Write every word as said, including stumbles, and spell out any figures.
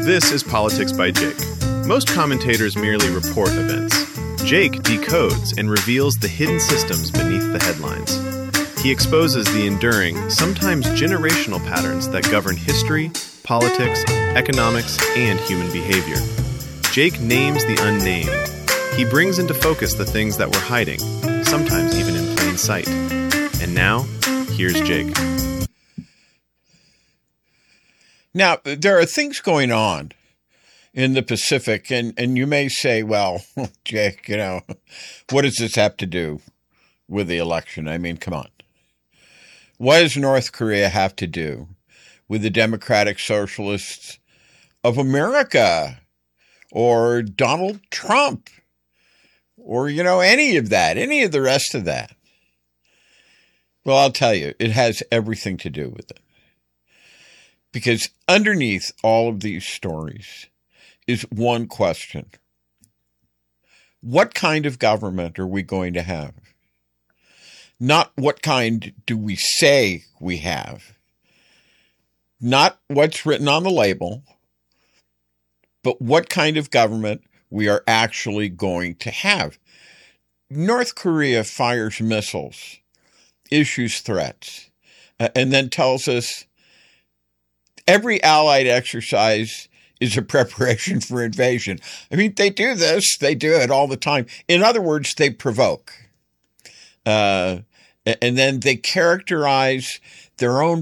This is Politics by Jake. Most commentators merely report events. Jake decodes and reveals the hidden systems beneath the headlines. He exposes the enduring, sometimes generational patterns that govern history, politics, economics, and human behavior. Jake names the unnamed. He brings into focus the things that we're hiding, sometimes even in plain sight. And now, here's Jake. Now, there are things going on in the Pacific, and, and you may say, well, Jake, you know, what does this have to do with the election? I mean, come on. What does North Korea have to do with the Democratic Socialists of America or Donald Trump or, you know, any of that, any of the rest of that? Well, I'll tell you, it has everything to do with it. Because underneath all of these stories is one question. What kind of government are we going to have? Not what kind do we say we have. Not what's written on the label, but what kind of government we are actually going to have. North Korea fires missiles, issues threats, and then tells us every Allied exercise is a preparation for invasion. I mean, they do this. They do it all the time. In other words, they provoke. Uh, and then they characterize their own